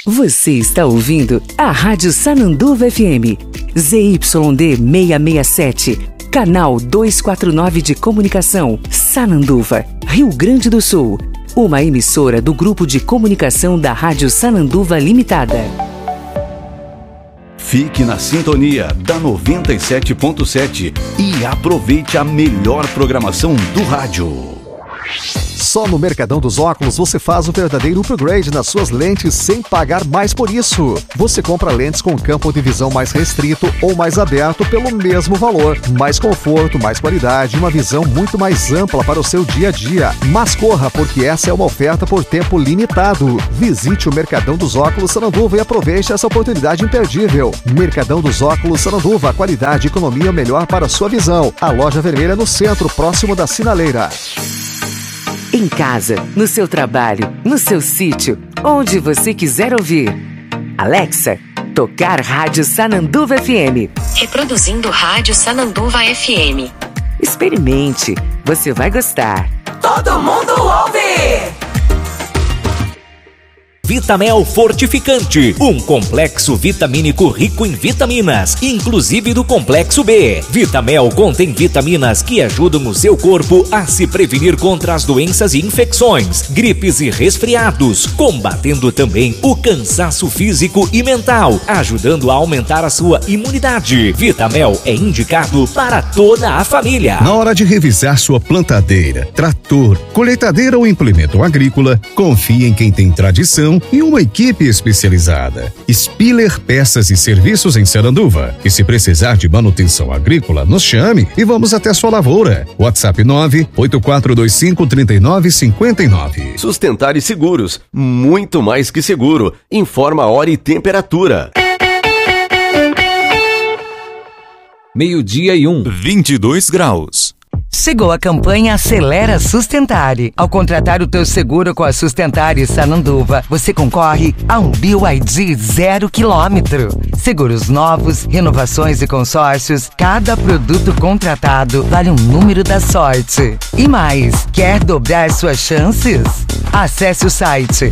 Você está ouvindo a Rádio Sananduva FM, ZYD 667, canal 249 de comunicação, Sananduva, Rio Grande do Sul. Uma emissora do Grupo de Comunicação da Rádio Sananduva Limitada. Fique na sintonia da 97.7 e aproveite a melhor programação do rádio. Só no Mercadão dos Óculos você faz o verdadeiro upgrade nas suas lentes sem pagar mais por isso. Você compra lentes com campo de visão mais restrito ou mais aberto pelo mesmo valor. Mais conforto, mais qualidade e uma visão muito mais ampla para o seu dia a dia. Mas corra, porque essa é uma oferta por tempo limitado. Visite o Mercadão dos Óculos Sananduva e aproveite essa oportunidade imperdível. Mercadão dos Óculos Sananduva, qualidade e economia melhor para a sua visão. A loja vermelha no centro, próximo da sinaleira. Em casa, no seu trabalho, no seu sítio, onde você quiser ouvir. Alexa, tocar Rádio Sananduva FM. Reproduzindo Rádio Sananduva FM. Experimente, você vai gostar. Todo mundo ouve! Vitamel Fortificante, um complexo vitamínico rico em vitaminas, inclusive do complexo B. Vitamel contém vitaminas que ajudam o seu corpo a se prevenir contra as doenças e infecções, gripes e resfriados, combatendo também o cansaço físico e mental, ajudando a aumentar a sua imunidade. Vitamel é indicado para toda a família. Na hora de revisar sua plantadeira, trator, colheitadeira ou implemento agrícola, confie em quem tem tradição e uma equipe especializada. Spiller Peças e Serviços em Sananduva. E se precisar de manutenção agrícola, nos chame e vamos até sua lavoura. WhatsApp 984253959. Sustentar e Seguros, muito mais que seguro. Informa a hora e temperatura. 12:01, 22 graus. Chegou a campanha Acelera Sustentare. Ao contratar o teu seguro com a Sustentare Sananduva, você concorre a um BYD 0 km. Seguros novos, renovações e consórcios, cada produto contratado vale um número da sorte. E mais, quer dobrar suas chances? Acesse o site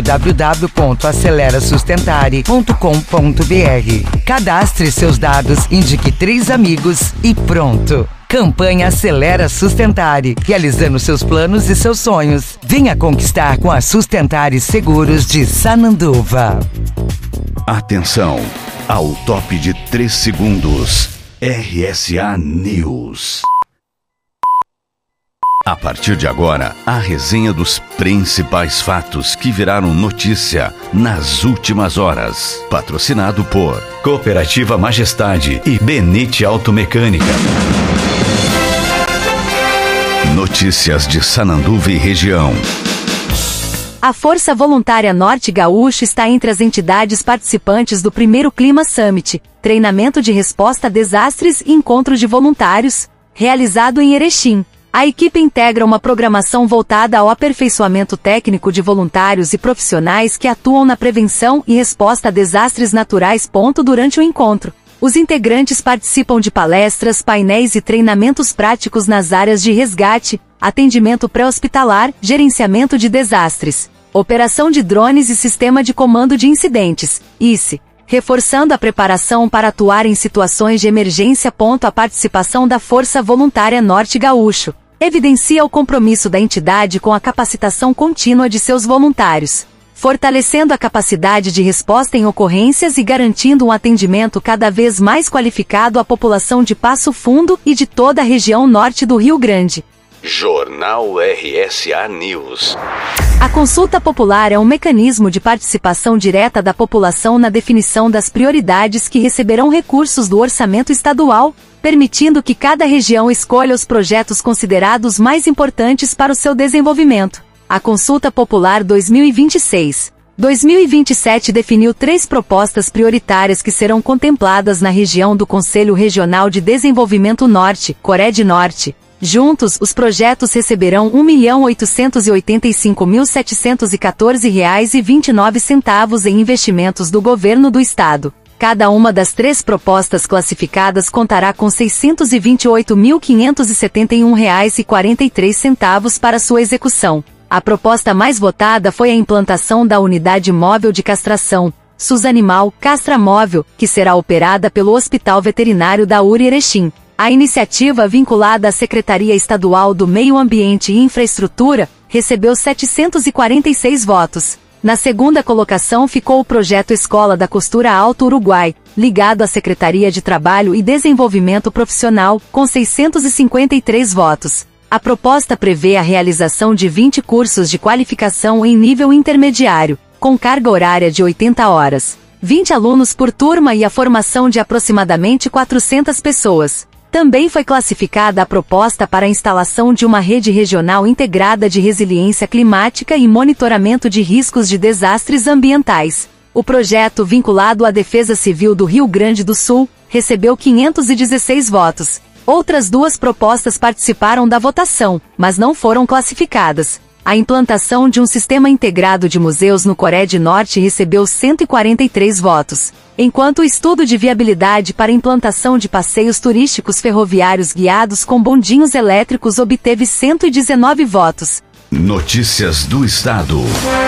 www.acelerasustentare.com.br. Cadastre seus dados, indique 3 amigos e pronto. Campanha Acelera Sustentare, realizando seus planos e seus sonhos. Venha conquistar com a Sustentare Seguros de Sananduva. Atenção, ao top de 3 segundos. RSA News. A partir de agora, a resenha dos principais fatos que viraram notícia nas últimas horas. Patrocinado por Cooperativa Majestade e Benete Automecânica. Notícias de Sananduva e região. A Força Voluntária Norte Gaúcho está entre as entidades participantes do primeiro Clima Summit, treinamento de resposta a desastres e encontro de voluntários, realizado em Erechim. A equipe integra uma programação voltada ao aperfeiçoamento técnico de voluntários e profissionais que atuam na prevenção e resposta a desastres naturais. Durante o encontro, os integrantes participam de palestras, painéis e treinamentos práticos nas áreas de resgate, atendimento pré-hospitalar, gerenciamento de desastres, operação de drones e sistema de comando de incidentes, ICE, reforçando a preparação para atuar em situações de emergência. A participação da Força Voluntária Norte Gaúcho evidencia o compromisso da entidade com a capacitação contínua de seus voluntários, fortalecendo a capacidade de resposta em ocorrências e garantindo um atendimento cada vez mais qualificado à população de Passo Fundo e de toda a região norte do Rio Grande. Jornal RSA News. A consulta popular é um mecanismo de participação direta da população na definição das prioridades que receberão recursos do orçamento estadual, permitindo que cada região escolha os projetos considerados mais importantes para o seu desenvolvimento. A Consulta Popular 2026-2027 definiu 3 propostas prioritárias que serão contempladas na região do Conselho Regional de Desenvolvimento Norte, Cored Norte. Juntos, os projetos receberão R$ 1.885.714,29 em investimentos do governo do estado. Cada uma das 3 propostas classificadas contará com R$ 628.571,43 para sua execução. A proposta mais votada foi a implantação da Unidade Móvel de Castração, SUS Animal Castra Móvel, que será operada pelo Hospital Veterinário da URI Erechim. A iniciativa, vinculada à Secretaria Estadual do Meio Ambiente e Infraestrutura, recebeu 746 votos. Na segunda colocação ficou o projeto Escola da Costura Alto Uruguai, ligado à Secretaria de Trabalho e Desenvolvimento Profissional, com 653 votos. A proposta prevê a realização de 20 cursos de qualificação em nível intermediário, com carga horária de 80 horas, 20 alunos por turma e a formação de aproximadamente 400 pessoas. Também foi classificada a proposta para a instalação de uma rede regional integrada de resiliência climática e monitoramento de riscos de desastres ambientais. O projeto, vinculado à Defesa Civil do Rio Grande do Sul, recebeu 516 votos. Outras 2 propostas participaram da votação, mas não foram classificadas. A implantação de um sistema integrado de museus no Coreia do Norte recebeu 143 votos, enquanto o estudo de viabilidade para a implantação de passeios turísticos ferroviários guiados com bondinhos elétricos obteve 119 votos. Notícias do Estado.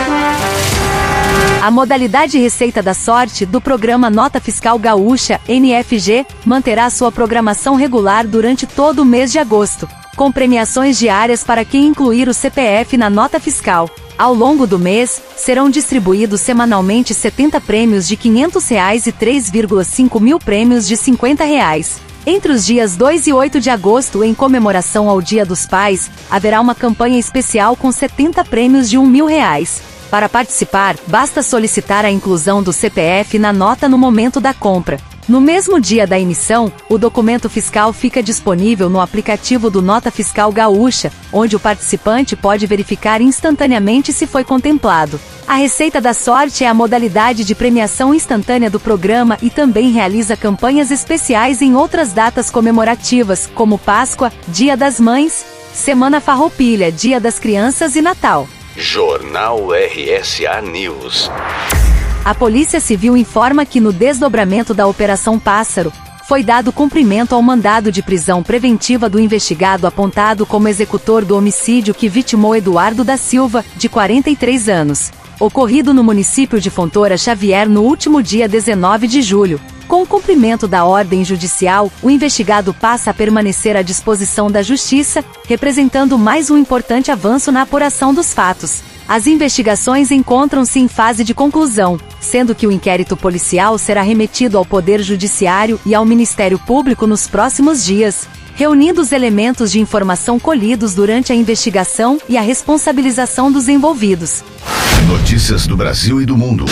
A modalidade Receita da Sorte do programa Nota Fiscal Gaúcha, NFG, manterá sua programação regular durante todo o mês de agosto, com premiações diárias para quem incluir o CPF na nota fiscal. Ao longo do mês, serão distribuídos semanalmente 70 prêmios de R$ 500 e 3,5 mil prêmios de R$ 50. Entre os dias 2 e 8 de agosto, em comemoração ao Dia dos Pais, haverá uma campanha especial com 70 prêmios de R$ 1.000. Para participar, basta solicitar a inclusão do CPF na nota no momento da compra. No mesmo dia da emissão, o documento fiscal fica disponível no aplicativo do Nota Fiscal Gaúcha, onde o participante pode verificar instantaneamente se foi contemplado. A Receita da Sorte é a modalidade de premiação instantânea do programa e também realiza campanhas especiais em outras datas comemorativas, como Páscoa, Dia das Mães, Semana Farroupilha, Dia das Crianças e Natal. Jornal RSA News. A Polícia Civil informa que no desdobramento da Operação Pássaro, foi dado cumprimento ao mandado de prisão preventiva do investigado apontado como executor do homicídio que vitimou Eduardo da Silva, de 43 anos, ocorrido no município de Fontoura Xavier no último dia 19 de julho. Com o cumprimento da ordem judicial, o investigado passa a permanecer à disposição da Justiça, representando mais um importante avanço na apuração dos fatos. As investigações encontram-se em fase de conclusão, sendo que o inquérito policial será remetido ao Poder Judiciário e ao Ministério Público nos próximos dias, reunindo os elementos de informação colhidos durante a investigação e a responsabilização dos envolvidos. Notícias do Brasil e do mundo.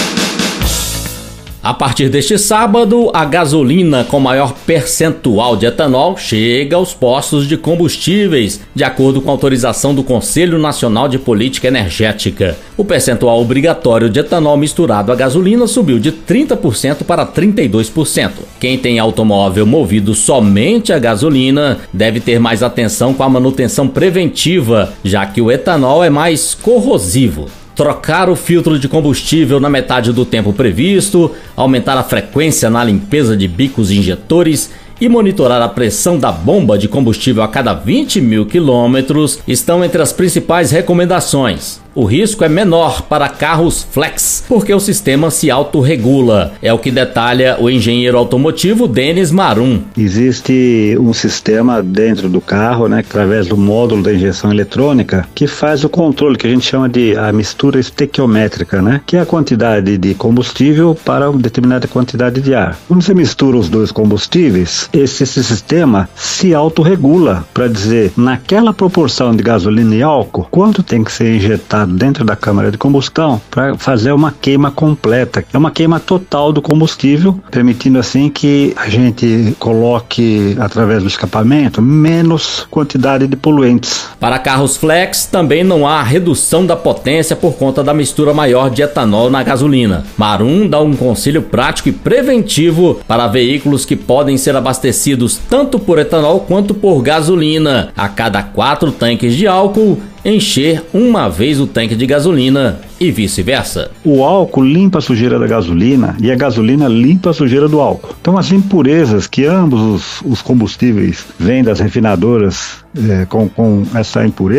A partir deste sábado, a gasolina com maior percentual de etanol chega aos postos de combustíveis, de acordo com a autorização do Conselho Nacional de Política Energética. O percentual obrigatório de etanol misturado à gasolina subiu de 30% para 32%. Quem tem automóvel movido somente a gasolina deve ter mais atenção com a manutenção preventiva, já que o etanol é mais corrosivo. Trocar o filtro de combustível na metade do tempo previsto, aumentar a frequência na limpeza de bicos injetores e monitorar a pressão da bomba de combustível a cada 20 mil quilômetros estão entre as principais recomendações. O risco é menor para carros flex, porque o sistema se autorregula. É o que detalha o engenheiro automotivo Denis Marum. Existe um sistema dentro do carro, através do módulo da injeção eletrônica, que faz o controle, que a gente chama de a mistura estequiométrica, que é a quantidade de combustível para uma determinada quantidade de ar. Quando você mistura os dois combustíveis, esse sistema se autorregula para dizer, naquela proporção de gasolina e álcool, quanto tem que ser injetado dentro da câmara de combustão para fazer uma queima completa. É uma queima total do combustível, permitindo assim que a gente coloque, através do escapamento, menos quantidade de poluentes. Para carros flex, também não há redução da potência por conta da mistura maior de etanol na gasolina. Marum dá um conselho prático e preventivo para veículos que podem ser abastecidos tanto por etanol quanto por gasolina. A cada 4 tanques de álcool, encher uma vez o tanque de gasolina e vice-versa. O álcool limpa a sujeira da gasolina e a gasolina limpa a sujeira do álcool. Então as impurezas que ambos os combustíveis vêm das refinadoras com essa impureza,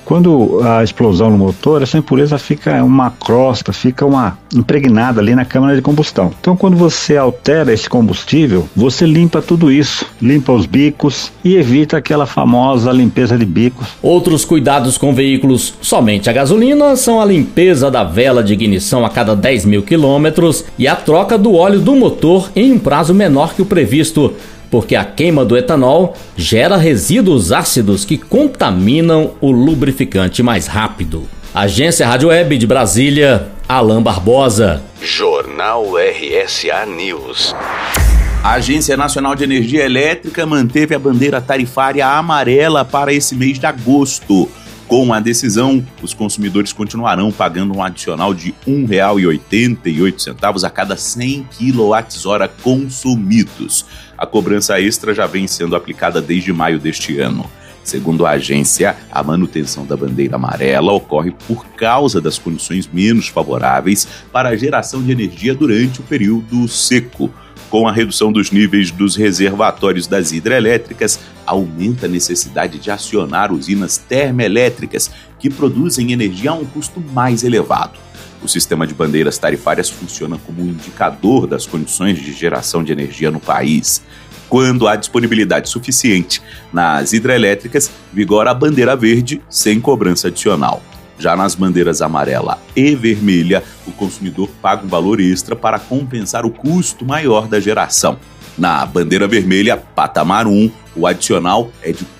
Quando a explosão no motor, essa impureza fica uma crosta, fica impregnada ali na câmara de combustão. Então, quando você altera esse combustível, você limpa tudo isso, limpa os bicos e evita aquela famosa limpeza de bicos. Outros cuidados com veículos somente a gasolina são a limpeza da vela de ignição a cada 10 mil quilômetros e a troca do óleo do motor em um prazo menor que o previsto, porque a queima do etanol gera resíduos ácidos que contaminam o lubrificante mais rápido. Agência Rádio Web de Brasília, Alain Barbosa. Jornal RSA News. A Agência Nacional de Energia Elétrica manteve a bandeira tarifária amarela para esse mês de agosto. Com a decisão, os consumidores continuarão pagando um adicional de R$ 1,88 a cada 100 kWh consumidos. A cobrança extra já vem sendo aplicada desde maio deste ano. Segundo a agência, a manutenção da bandeira amarela ocorre por causa das condições menos favoráveis para a geração de energia durante o período seco. Com a redução dos níveis dos reservatórios das hidrelétricas, aumenta a necessidade de acionar usinas termoelétricas que produzem energia a um custo mais elevado. O sistema de bandeiras tarifárias funciona como um indicador das condições de geração de energia no país. Quando há disponibilidade suficiente nas hidrelétricas, vigora a bandeira verde sem cobrança adicional. Já nas bandeiras amarela e vermelha, o consumidor paga um valor extra para compensar o custo maior da geração. Na bandeira vermelha, patamar 1, o adicional é de R$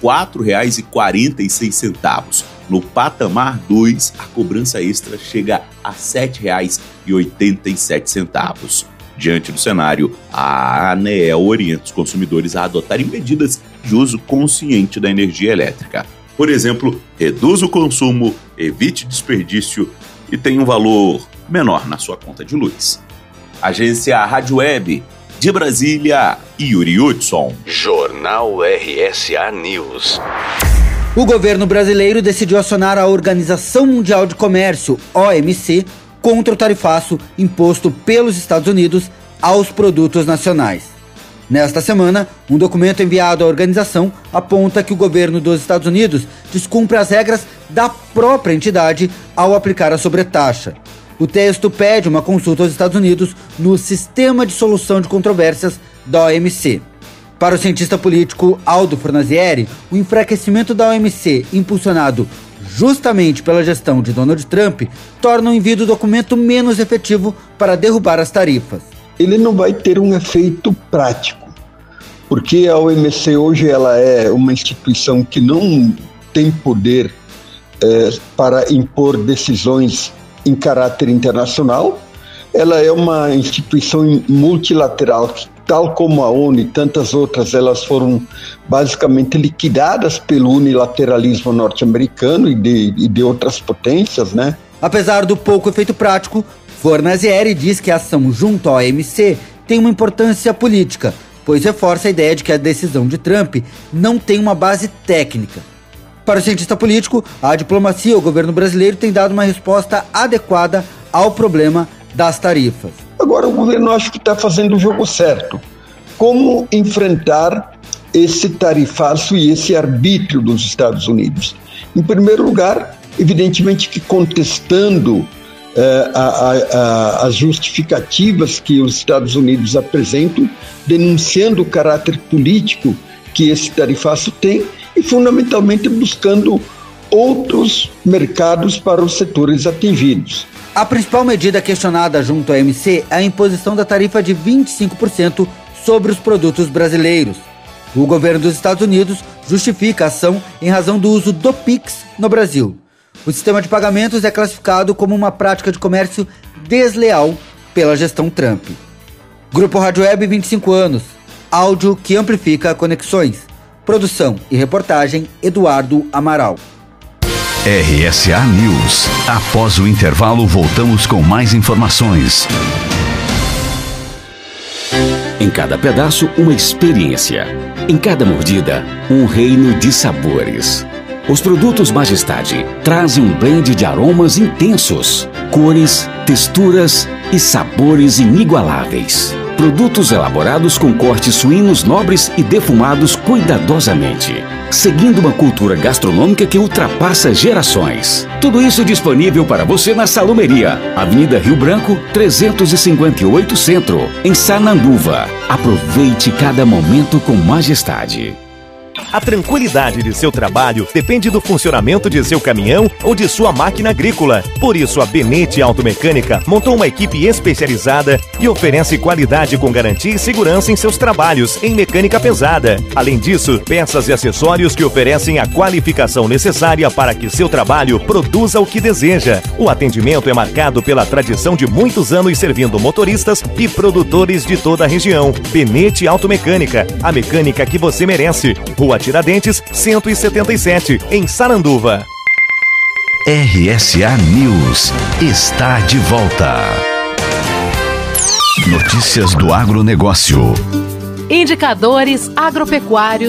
4,46. No patamar 2, a cobrança extra chega a R$ 7,87. Diante do cenário, a ANEEL orienta os consumidores a adotarem medidas de uso consciente da energia elétrica. Por exemplo, reduza o consumo, evite desperdício e tenha um valor menor na sua conta de luz. Agência Rádio Web de Brasília, Yuri Hudson. Jornal RSA News. O governo brasileiro decidiu acionar a Organização Mundial de Comércio, OMC, contra o tarifaço imposto pelos Estados Unidos aos produtos nacionais. Nesta semana, um documento enviado à organização aponta que o governo dos Estados Unidos descumpre as regras da própria entidade ao aplicar a sobretaxa. O texto pede uma consulta aos Estados Unidos no Sistema de Solução de Controvérsias da OMC. Para o cientista político Aldo Fornazieri, o enfraquecimento da OMC, impulsionado justamente pela gestão de Donald Trump, torna o envio do documento menos efetivo para derrubar as tarifas. Ele não vai ter um efeito prático, porque a OMC hoje ela é uma instituição que não tem poder para impor decisões em caráter internacional. Ela é uma instituição multilateral, tal como a ONU e tantas outras, elas foram basicamente liquidadas pelo unilateralismo norte-americano e de outras potências, né? Apesar do pouco efeito prático, Fornazieri diz que a ação junto à OMC tem uma importância política, pois reforça a ideia de que a decisão de Trump não tem uma base técnica. Para o cientista político, a diplomacia e o governo brasileiro têm dado uma resposta adequada ao problema das tarifas. Agora o governo acho que está fazendo o jogo certo. Como enfrentar esse tarifaço e esse arbítrio dos Estados Unidos? Em primeiro lugar, evidentemente que contestando as justificativas que os Estados Unidos apresentam, denunciando o caráter político que esse tarifaço tem e fundamentalmente buscando outros mercados para os setores atingidos. A principal medida questionada junto à OMC é a imposição da tarifa de 25% sobre os produtos brasileiros. O governo dos Estados Unidos justifica a ação em razão do uso do Pix no Brasil. O sistema de pagamentos é classificado como uma prática de comércio desleal pela gestão Trump. Grupo Rádio Web, 25 anos. Áudio que amplifica conexões. Produção e reportagem, Eduardo Amaral. RSA News. Após o intervalo, voltamos com mais informações. Em cada pedaço, uma experiência. Em cada mordida, um reino de sabores. Os produtos Majestade trazem um blend de aromas intensos, cores, texturas e sabores inigualáveis. Produtos elaborados com cortes suínos nobres e defumados cuidadosamente. seguindo uma cultura gastronômica que ultrapassa gerações. Tudo isso disponível para você na Salumeria, Avenida Rio Branco, 358 Centro, em Sananduva. Aproveite cada momento com majestade. A tranquilidade de seu trabalho depende do funcionamento de seu caminhão ou de sua máquina agrícola. Por isso, a Benete Automecânica montou uma equipe especializada e oferece qualidade com garantia e segurança em seus trabalhos em mecânica pesada. Além disso, peças e acessórios que oferecem a qualificação necessária para que seu trabalho produza o que deseja. O atendimento é marcado pela tradição de muitos anos servindo motoristas e produtores de toda a região. Benete Automecânica, a mecânica que você merece. Rua Tiradentes, 177, em Sananduva. RSA News está de volta. Notícias do agronegócio. Indicadores agropecuários